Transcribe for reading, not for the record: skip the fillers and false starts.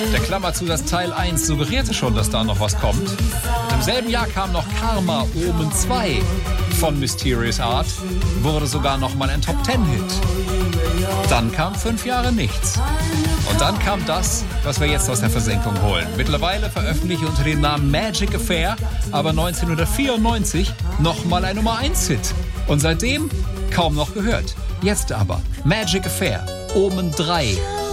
Der Klammerzusatz Teil 1 suggerierte schon, dass da noch was kommt. Und im selben Jahr kam noch Karma Omen 2 von Mysterious Art, wurde sogar nochmal ein Top-10-Hit. Dann kam 5 Jahre nichts. Und dann kam das, was wir jetzt aus der Versenkung holen. Mittlerweile veröffentlicht unter dem Namen Magic Affair, aber 1994 nochmal ein Nummer 1-Hit. Und seitdem kaum noch gehört. Jetzt aber Magic Affair, Omen 3.